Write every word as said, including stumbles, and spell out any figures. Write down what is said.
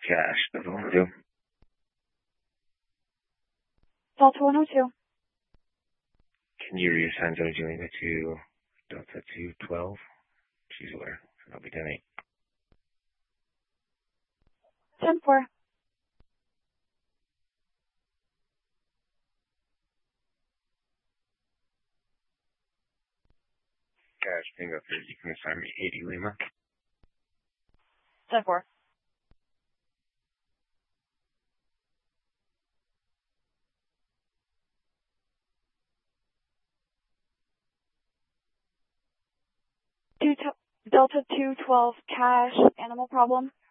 Cash, Delta one oh two. Delta one oh two. Can you reassign Zona Juliana to Delta two twelve? She's aware. I'll be ten eight. ten four. Cash, bingo three. You can assign me eighty Lima. ten four. Two, Delta two twelve cash, animal problem.